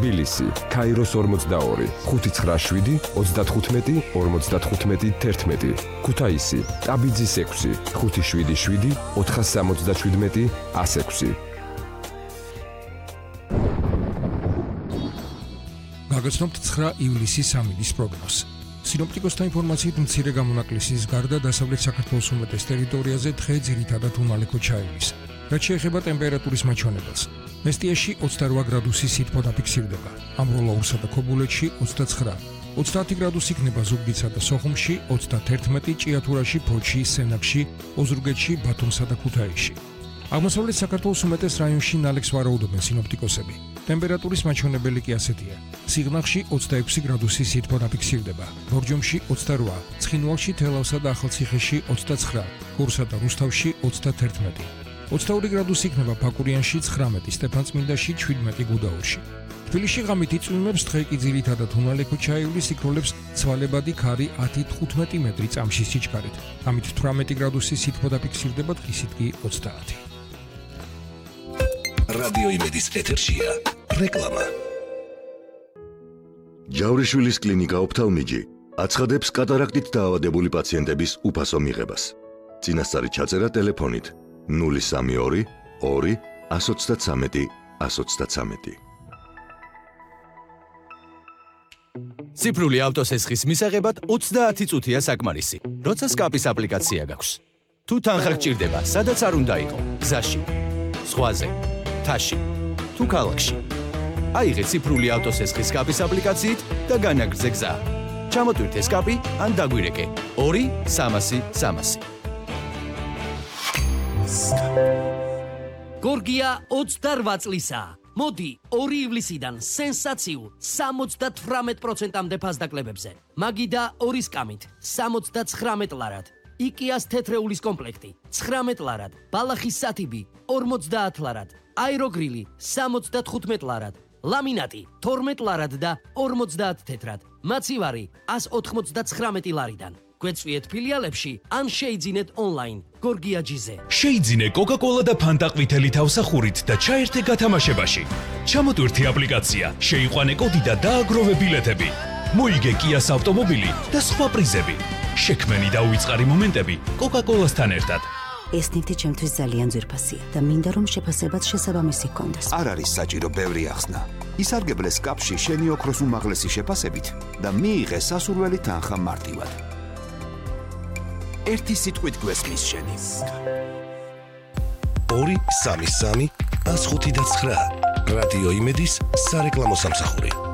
თბილისი, ქაიროს 42, 597, 35, 55, 11, ქუთაისი, ტაბიძის 6, 577, 477, 106. გაგაცნობთ 9 ივლისის სამინდის პროგნოზს. სინოპტიკოსთა ინფორმაციით მცირე გამონაკლისის გარდა დასავლეთ საქართველოს უმეტეს ტერიტორიაზე დღე ძირითადად უმალეკო ჩაივლის. რაც შეეხება ტემპერატურის მაჩვენებელს, მესტიაში 28 გრადუსი სითბო დაფიქსირდება, ამბროლაურსა და ქობულეთში 29, 30 გრადუსი იქნება ზუგდიდსა და სოხუმში, 31 ჭიათურაში, ფოთში, სენაკში, ოზურგეთში, ბათუმსა და ქუთაისში. აღმოსავლეთ საქართველოს უმეტეს რაიონში ნალექს ვარაუდობენ სინოპტიკოსები. ტემპერატურის მაჩვენებელი კი ასეთია: სიღნაღში 26 გრადუსი სითბო დაფიქსირდება, ბორჯომში 28, ცხინვალში, თელავსა და ახალციხეში 29, გორსა და რუსთავში 31, 22 გრადუსი იქნება ფაკურიანში, 19, სტეფანწმინდაში, 17 გუდაურში. თბილისში ღამით იწვიმებს, დღე კი ძირითადად უმალეკო ჩაივლის, იქროლებს ცვალებადი ქარი 10-15 მეტრი წამში სიჩქარით. ამით 18 გრადუსი სითბო დაფიქსირდება, დღისით კი 30. რადიო იმედის ეთერშია რეკლამა. ჯავრიშვილის კლინიკა ოფთალმიჯი აცხადებს კატარაქტით დაავადებული პაციენტების უფასო მიღებას. წინასწარი ჩაწერა ტელეფონით 032 2 133 133. ციფრული ავტოსესხის მისაღებად 30 წუთია საკმარისი, როცა სკაპის აპლიკაცია გაქვს. თუ თანხა გჭირდება, სადაც არ უნდა იყო, გზაში, ზღვაზე, თაში, თუ ქალაქში. აიღე ციფრული ავტოსესხის სკაპის აპლიკაციით და განაგრძე გზა. ჩამოტვირთე სკაპი ან დაგვირეკე 2-300-300. გორგია 28 წლისაა. მოდი 2 ივლისიდან სენსაციულ 78%-მდე ფასდაკლებებზე. მაგიდა 2 სკამით 79 ლარად. იკიას თეთრეულის კომპლექტი 19 ლარად. ბალახის სათიბი 50 ლარად. აეროგრილი 75 ლარად. ლამინატი 12 ლარად და 50 თეთრად. მაცივარი 199 ლარიდან. გვეწვიეთ ფილიალებში ან შეიძინეთ ონლაინ გორგიაჯიზე. შეიძინე კოკა-კოლა და ფანტა ყვითელი თავსახურით და ჩაერთე გათამაშებაში. ჩამოტვირთე აპლიკაცია, შეიყვანე კოდი და დააგროვე ბილეთები. მოიგე კიას ავტომობილი და სხვა პრიზები. შექმენი და უიწყარი მომენტები კოკა-კოლასთან ერთად. ეს ნივთი ჩემთვის ძალიან ძვირფასია და მინდა რომ შეფასებაც შესაბამისი ჰქონდეს. არ არის საჭირო ბევრი ახსნა. ისარგებლე სკაპში შენი ოქროს უმაღლესი შეფასებით და მიიღე სასურველი თანხა მარტივად. ერთი სიტყვით გვესმის შენი. 2-3-3-105-9 რადიო იმედის სარეკლამო სამსახური.